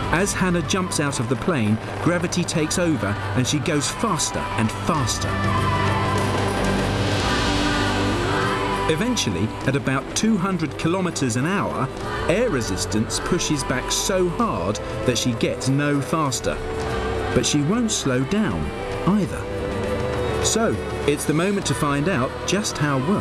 As Hannah jumps out of the plane, gravity takes over and she goes faster and faster. Eventually, at about 200 kilometers an hour, air resistance pushes back so hard that she gets no faster. But she won't slow down either. So, it's the moment to find out just how well